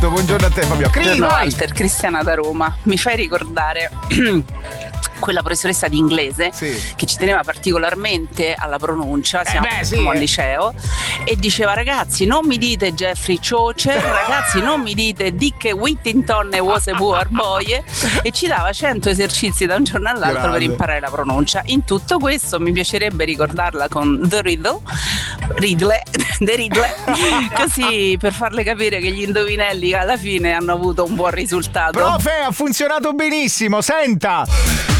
Buongiorno a te Fabio. Buongiorno Vai. Walter, Cristiana da Roma. Mi fai ricordare quella professoressa di inglese che ci teneva particolarmente alla pronuncia, siamo al liceo, e diceva: ragazzi, non mi dite Geoffrey Chaucer, ragazzi, non mi dite Dick Whittington was a poor boy, e ci dava 100 esercizi da un giorno all'altro per imparare la pronuncia. In tutto questo mi piacerebbe ricordarla con The Riddle, così per farle capire che gli indovinelli alla fine hanno avuto un buon risultato. Profe, ha funzionato benissimo, senta!